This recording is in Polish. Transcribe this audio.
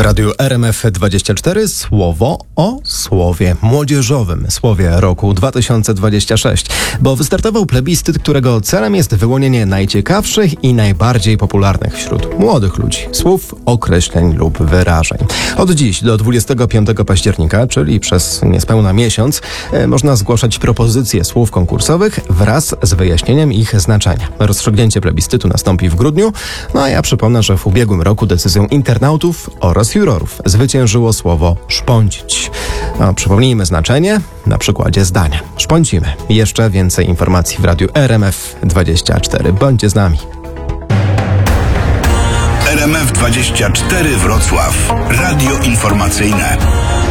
radiu RMF24 słowo o słowie młodzieżowym, słowie roku 2026, bo wystartował plebiscyt, którego celem jest wyłonienie najciekawszych i najbardziej popularnych wśród młodych ludzi słów, określeń lub wyrażeń. Od dziś do 25 października, czyli przez niespełna miesiąc, można zgłaszać propozycje słów konkursowych wraz z wyjaśnieniem ich znaczenia. Rozstrzygnięcie plebiscytu nastąpi w grudniu, a ja przypomnę, że w ubiegłym roku decyzją internautów oraz jurorów zwyciężyło słowo szpącić. Przypomnijmy znaczenie na przykładzie zdania. Szpącimy. Jeszcze więcej informacji w radiu RMF24. Bądźcie z nami. RMF24 Wrocław. Radio informacyjne.